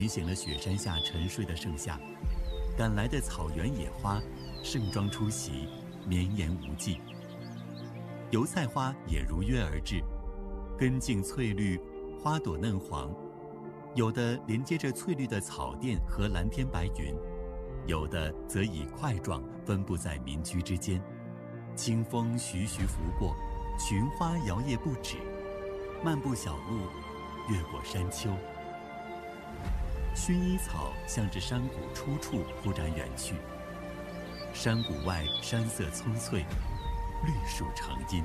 提醒了雪山下沉睡的盛夏，赶来的草原野花盛装出席，绵延无际。油菜花也如约而至，根茎翠绿，花朵嫩黄，有的连接着翠绿的草甸和蓝天白云，有的则以块状分布在民居之间。清风徐徐拂过，群花摇曳不止，漫步小路，越过山丘。薰衣草向着山谷出处铺展远去，山谷外山色葱翠，绿树成荫。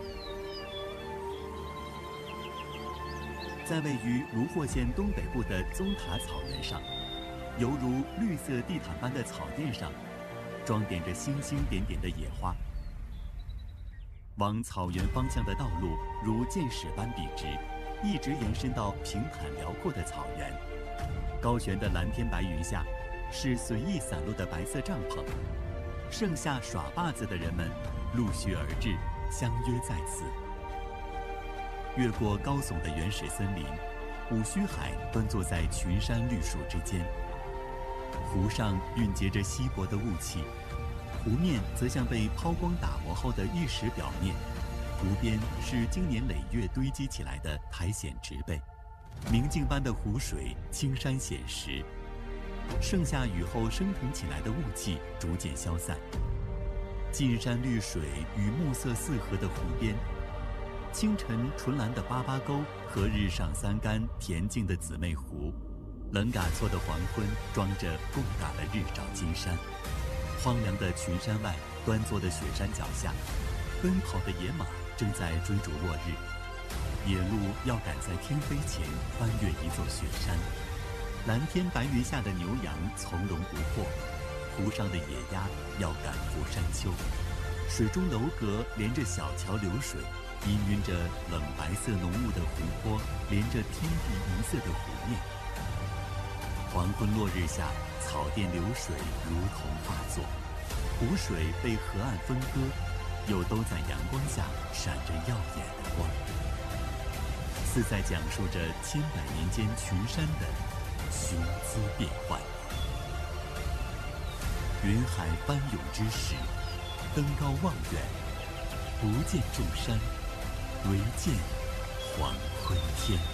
在位于如霍县东北部的宗塔草原上，犹如绿色地毯般的草甸上，装点着星星点点的野花。往草原方向的道路如箭矢般笔直，一直延伸到平坦辽阔的草原。高悬的蓝天白云下，是随意散落的白色帐篷。盛夏耍把子的人们陆续而至，相约在此。越过高耸的原始森林，五须海端坐在群山绿树之间。湖上蕴结着稀薄的雾气，湖面则像被抛光打磨后的玉石表面，湖边是经年累月堆积起来的苔藓植被。明镜般的湖水，青山显实。盛夏雨后升腾起来的雾气逐渐消散，近山绿水与暮色四合的湖边，清晨纯蓝的八八沟和日上三竿恬静的姊妹湖，冷嘎错的黄昏装着共打的日照金山。荒凉的群山外，端坐的雪山脚下，奔跑的野马正在追逐落日。野鹿要赶在天黑前翻越一座雪山，蓝天白云下的牛羊从容不迫，湖上的野鸭要赶赴山丘。水中楼阁连着小桥流水，氤氲着冷白色浓雾的湖泊连着天地银色的湖面。黄昏落日下，草甸流水如同画作，湖水被河岸分割，又都在阳光下闪着耀眼的光，似在讲述着千百年间群山的雄姿变幻。云海翻涌之时，登高望远，不见众山，唯见黄昏天。